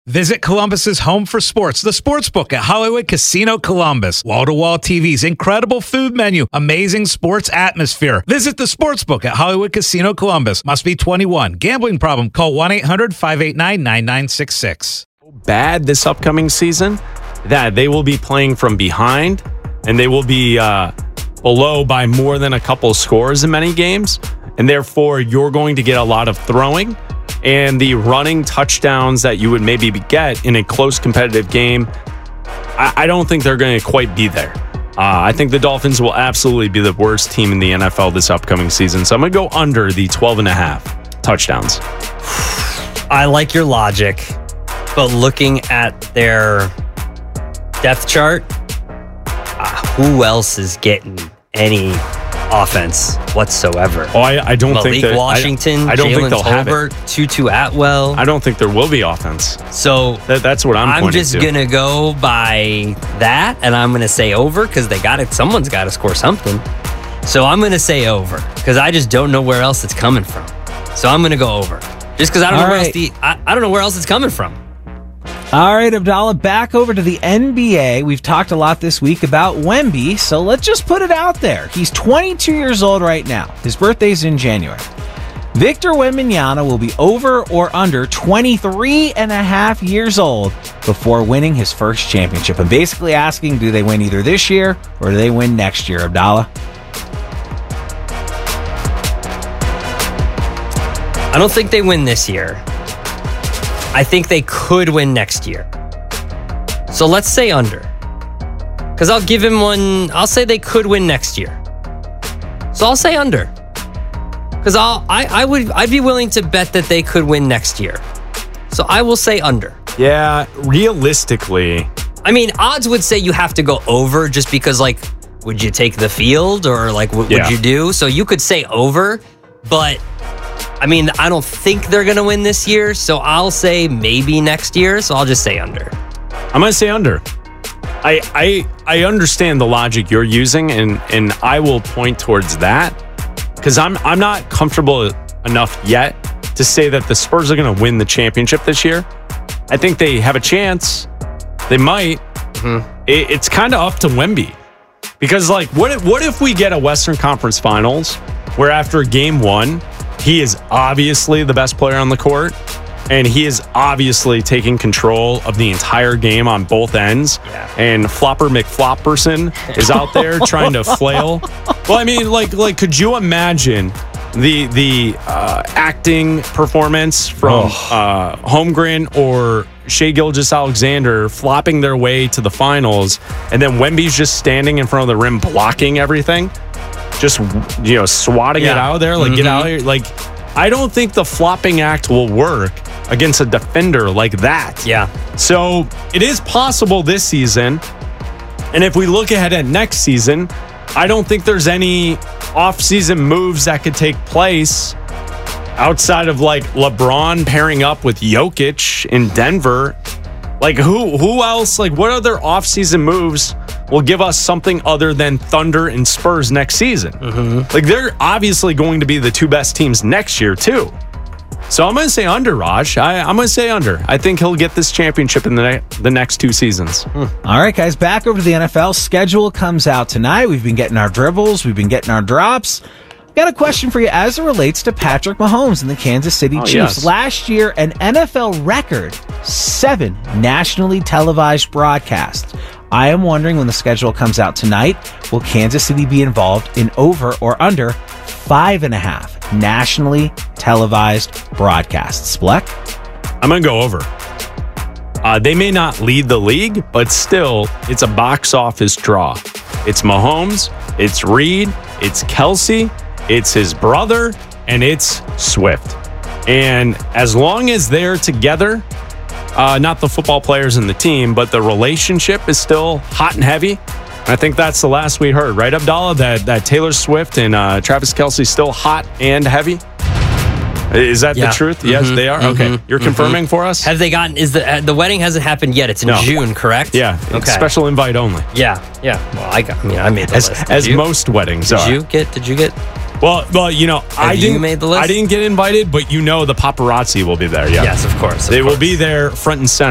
Visit Columbus's home for sports, the Sportsbook at Hollywood Casino Columbus. Wall-to-wall TVs, incredible food menu, amazing sports atmosphere. Visit the Sportsbook at Hollywood Casino Columbus. Must be 21. Gambling problem? Call 1-800-589-9966. Bad this upcoming season that they will be playing from behind and they will be below by more than a couple scores in many games. And therefore, you're going to get a lot of throwing. And the running touchdowns that you would maybe get in a close competitive game, I don't think they're going to quite be there. I think the Dolphins will absolutely be the worst team in the NFL this upcoming season. So I'm going to go under the 12.5 touchdowns. I like your logic, but looking at their depth chart, who else is getting any offense whatsoever? Oh, I don't think that Washington, I don't think they'll have it. Tutu Atwell. I don't think there will be offense. So that's what I'm just gonna go by that, and I'm gonna say over because they got it. Someone's got to score something. So I'm gonna say over because I just don't know where else it's coming from. So I'm gonna go over just because I don't know where else I don't know where else it's coming from. All right, Abdallah, back over to the NBA. We've talked a lot this week about Wemby, so let's just put it out there. He's 22 years old right now. His birthday's in January. Victor Wembanyama will be over or under 23 and a half years old before winning his first championship. I'm basically asking, do they win either this year or do they win next year, Abdallah? I don't think they win this year. I think they could win next year. So let's say under. Because I'll give him one. I'll say they could win next year. So I'll say under. Because I'd be willing to bet that they could win next year. So I will say under. Yeah, realistically. I mean, odds would say you have to go over just because, like, would you take the field or, like, what would you do? So you could say over, but I mean, I don't think they're going to win this year, so I'll say maybe next year, so I'll just say under. I'm going to say under. I understand the logic you're using, and I will point towards that, because I'm not comfortable enough yet to say that the Spurs are going to win the championship this year. I think they have a chance. They might. Mm-hmm. It's kind of up to Wemby. Because, like, what if we get a Western Conference Finals where after game one, he is obviously the best player on the court, and he is obviously taking control of the entire game on both ends. Yeah. And Flopper McFlopperson is out there trying to flail. Well, I mean, like, could you imagine the acting performance from Holmgren or Shai Gilgeous-Alexander flopping their way to the finals, and then Wemby's just standing in front of the rim blocking everything? Just, swatting it out of there, like, get out of here. Like, I don't think the flopping act will work against a defender like that. Yeah. So it is possible this season. And if we look ahead at next season, I don't think there's any off-season moves that could take place outside of, like, LeBron pairing up with Jokic in Denver. Like, who else? Like, what other off-season moves will give us something other than Thunder and Spurs next season? Mm-hmm. Like, they're obviously going to be the two best teams next year, too. So I'm going to say under, Raj. I'm going to say under. I think he'll get this championship in the next two seasons. All right, guys, back over to the NFL. Schedule comes out tonight. We've been getting our dribbles. We've been getting our drops. Got a question for you as it relates to Patrick Mahomes and the Kansas City Chiefs. Yes. Last year, an NFL record, 7 nationally televised broadcasts. I am wondering, when the schedule comes out tonight, will Kansas City be involved in over or under 5.5 nationally televised broadcasts? Bleck? I'm going to go over. They may not lead the league, but still, it's a box office draw. It's Mahomes, it's Reed, it's Kelsey, it's his brother, and it's Swift. And as long as they're together, not the football players in the team, but the relationship is still hot and heavy. I think that's the last we heard, right, Abdallah? That Taylor Swift and Travis Kelce still hot and heavy? Is that the truth? Mm-hmm. Yes, they are? Mm-hmm. Okay. You're confirming for us? Have they gotten, the wedding hasn't happened yet. It's in June, correct? Yeah. Okay. It's special invite only. Yeah. Well, I made the list. As most weddings are. Did you get? Well, I didn't get invited, but the paparazzi will be there. Yeah. Yes, of course. They will be there front and center.